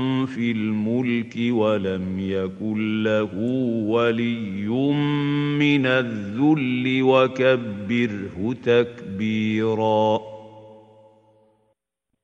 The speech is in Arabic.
في الملك ولم يكن له ولي من الذل وكبره تكبيرا.